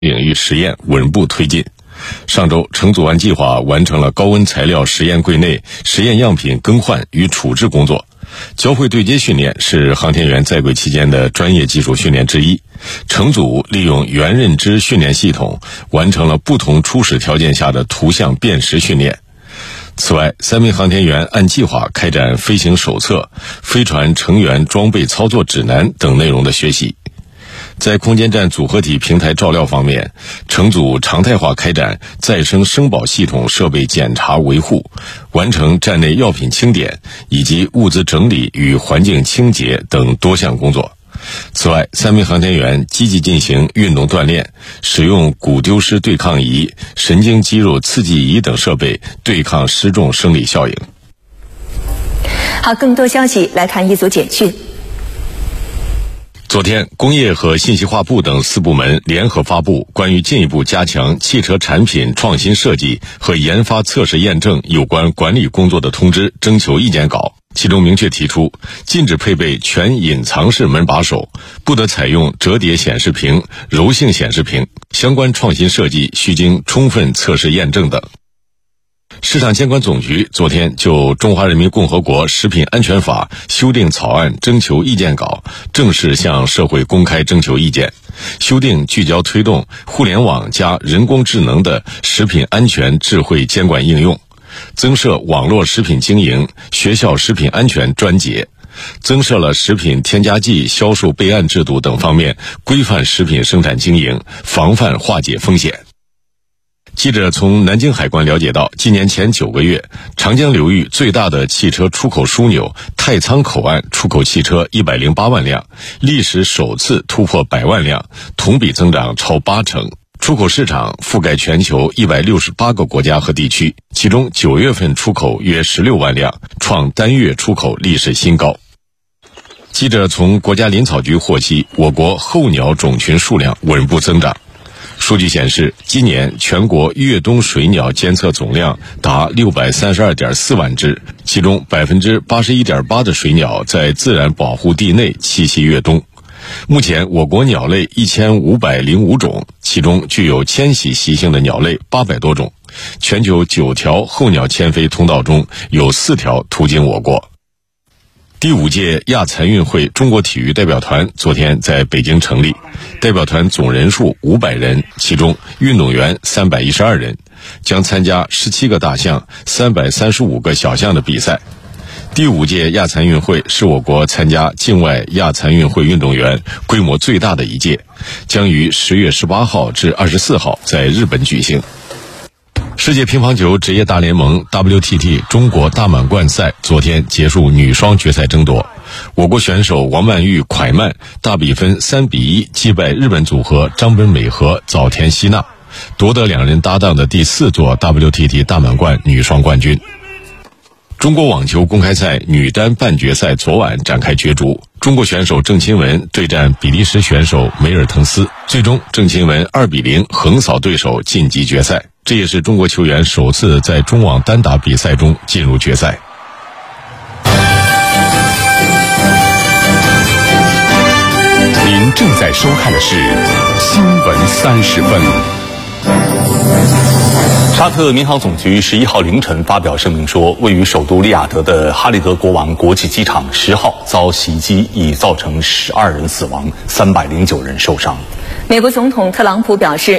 领域实验稳步推进。上周，成组按计划完成了高温材料实验柜内实验样品更换与处置工作。交会对接训练是航天员在轨期间的专业技术训练之一。成组利用元认知训练系统，完成了不同初始条件下的图像辨识训练。此外，3名航天员按计划开展飞行手册、飞船成员装备操作指南等内容的学习。在空间站组合体平台照料方面，成组常态化开展再生生保系统设备检查维护，完成站内药品清点以及物资整理与环境清洁等多项工作。此外，3名航天员积极进行运动锻炼，使用骨丢失对抗仪、神经肌肉刺激仪等设备对抗失重生理效应。 好，更多消息来看一组简讯。 昨天，工业和信息化部等4部门联合发布关于进一步加强汽车产品创新设计和研发测试验证有关管理工作的通知征求意见稿，其中明确提出，禁止配备全隐藏式门把手，不得采用折叠显示屏、柔性显示屏，相关创新设计需经充分测试验证等。市场监管总局昨天就《中华人民共和国食品安全法》修订草案征求意见稿正式向社会公开征求意见。修订聚焦推动互联网加人工智能的食品安全智慧监管应用，增设网络食品经营、学校食品安全专节，增设了食品添加剂销售备案制度等方面，规范食品生产经营，防范化解风险。记者从南京海关了解到，今年前9个月，长江流域最大的汽车出口枢纽太仓口岸出口汽车108万辆，历史首次突破100万辆，同比增长超80%。出口市场覆盖全球168个国家和地区，其中9月份出口约16万辆，创单月出口历史新高。记者从国家林草局获悉，我国候鸟种群数量稳步增长。数据显示，今年全国越冬水鸟监测总量达632.4万只，其中81.8%的水鸟在自然保护地内栖息越冬。目前我国鸟类1505种，其中具有迁徙习性的鸟类800多种，全球9条候鸟迁飞通道中有4条途经我国。第5届亚残运会中国体育代表团昨天在北京成立，代表团总人数500人，其中运动员312人，将参加17个大项、335个小项的比赛。第5届亚残运会是我国参加境外亚残运会运动员规模最大的一届，将于10月18号至24号在日本举行。世界乒乓球职业大联盟 WTT 中国大满贯赛昨天结束女双决赛争夺，我国选手王曼玉、蒯曼大比分3-1击败日本组合张本美和早田希娜，夺得2人搭档的第4座 WTT 大满贯女双冠军。中国网球公开赛女单半决赛昨晚展开角逐，中国选手郑钦文对战比利时选手梅尔滕斯，最终郑钦文2-0横扫对手晋级决赛，这也是中国球员首次在中网单打比赛中进入决赛。 您正在收看的是新闻30分。沙特民航总局11号凌晨发表声明说，位于首都利雅得的哈利德国王国际机场10号遭袭击，已造成12人死亡，309人受伤。 美国总统特朗普表示，